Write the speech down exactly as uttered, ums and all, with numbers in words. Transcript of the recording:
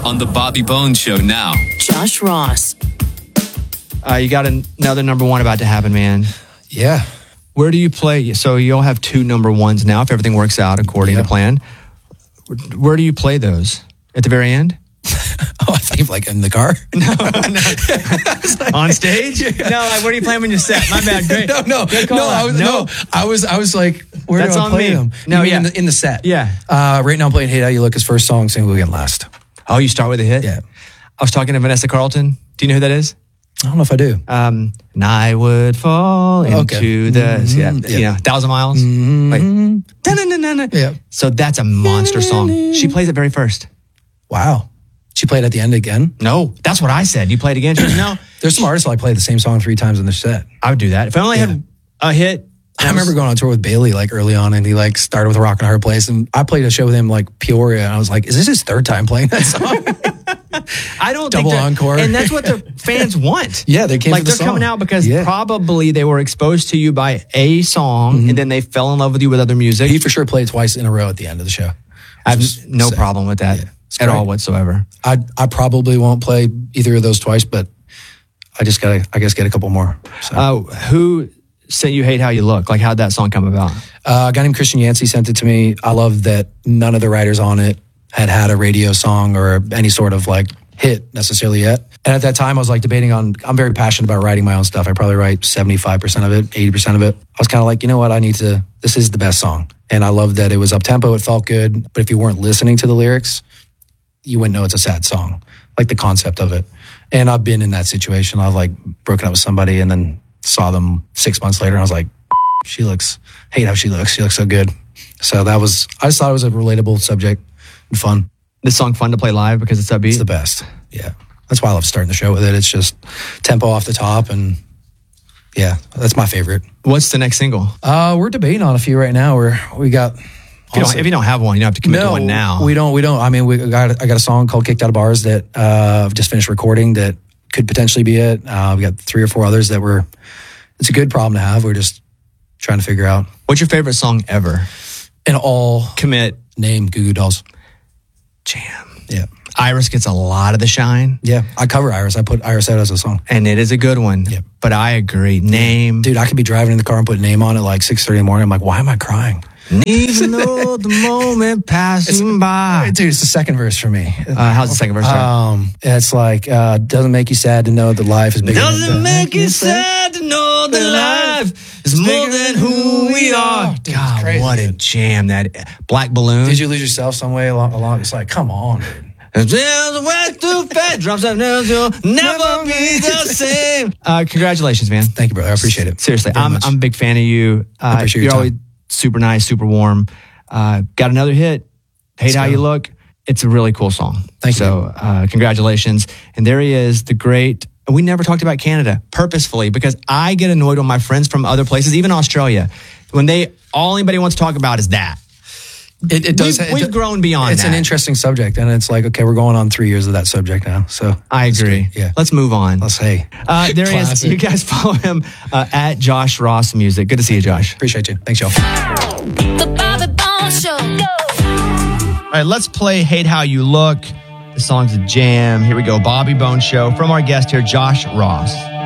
on The Bobby Bones Show now. Josh Ross. Uh, you got an- another number one about to happen, man. Yeah. Where do you play? So you'll have two number ones now if everything works out according yeah. to plan. Where do you play those? At the very end? Oh, I think like in the car. No, no. On stage? No, like where do you play them when you're set? My bad. Great. No, no, Good call no, I out. was, no. no. I was, I was like, where That's do I on play me. them? No, You mean yeah. in the, in the set. Yeah. Uh, right now, I'm playing "Hate How You Look" as first song, single again last. Oh, you start with a hit? Yeah. I was talking to Vanessa Carlton. Do you know who that is? I don't know if I do. Um, and I would fall into Okay. the Mm-hmm. yeah, Yeah. you know, thousand miles. Mm-hmm. Like, da-na-na-na-na. Yeah. So that's a monster song. She plays it very first. Wow. She played at the end again. No, that's what I said. You played again. She goes, no. There's some artists like play the same song three times in their set. I would do that if I only Yeah. had a hit. I remember going on tour with Bailey like early on, and he like started with "Rock and a Hard Place," and I played a show with him like Peoria, and I was like, "Is this his third time playing that song?" I don't Double think that- encore. and that's what the fans want. Yeah, they came like for the they're coming song. out because Yeah. probably they were exposed to you by a song, and then they fell in love with you with other music. He for sure played twice in a row at the end of the show. I have Which was no sick. problem with that Yeah, it's at great. all whatsoever. I I probably won't play either of those twice, but I just gotta I guess get a couple more. So. Uh, who sent you "Hate How You Look"? Like, how'd that song come about? Uh, a guy named Christian Yancey sent it to me. I love that none of the writers on it had had a radio song or any sort of like hit necessarily yet. And at that time, I was like debating on, I'm very passionate about writing my own stuff. I probably write seventy-five percent of it, eighty percent of it. I was kind of like, you know what? I need to, this is the best song. And I loved that it was up tempo. It felt good. But if you weren't listening to the lyrics, you wouldn't know it's a sad song, like the concept of it. And I've been in that situation. I've like broken up with somebody and then saw them six months later. And I was like, she looks, hate how she looks. She looks so good. So that was, I just thought it was a relatable subject and fun. This song fun to play live because it's upbeat? It's the best. Yeah. That's why I love starting the show with it. It's just tempo off the top. And yeah, that's my favorite. What's the next single? Uh, we're debating on a few right now. We're, we got, If you, don't, if you don't have one, you don't have to commit to one now. we don't, we don't. I mean, we got, I got a song called "Kicked Out of Bars" that, uh, I've just finished recording that could potentially be it. Uh, we got three or four others that were, it's a good problem to have. We're just trying to figure out. What's your favorite song ever? And all Commit. name Goo Goo Dolls. Jam. Yeah. Iris gets a lot of the shine. Yeah. I cover Iris. I put Iris out as a song. And it is a good one. Yep. But I agree. Name. Dude, I could be driving in the car and put Name on at like six thirty in the morning. I'm like, why am I crying? Even though the moment passing by. Dude, it's the second verse for me. Uh, how's the second verse? start? Um, it's like, uh, doesn't make you sad to know that life is bigger Doesn't than make it sad to know that life is more than who we are. Dude, it's God, crazy, what a dude. jam that Black Balloon. Did you lose yourself some way along? along? It's like, come on, dude. There's a way too fast, drops up, nails, you'll never be the same. Uh, congratulations, man. Thank you, brother. I appreciate it. Seriously, Very I'm much. I'm a big fan of you. Uh, appreciate you're your always time. super nice, super warm. Uh, got another hit. Hate How go. You Look. It's a really cool song. Thank you. So uh, congratulations. And there he is, the great. And we never talked about Canada purposefully because I get annoyed when my friends from other places, even Australia, when they all anybody wants to talk about is that. It, it does. We've, it we've do- grown beyond It's that. an interesting subject, and it's like, okay, we're going on three years of that subject now. So I agree. Yeah. Let's move on. let's hey, Uh, there he is. Classic. You guys follow him uh, at Josh Ross Music. Good to see you, Josh. appreciate you. Thanks, y'all. The Bobby Bones Show. All right, let's play Hate How You Look. The song's a jam. Here we go. Bobby Bones Show from our guest here, Josh Ross.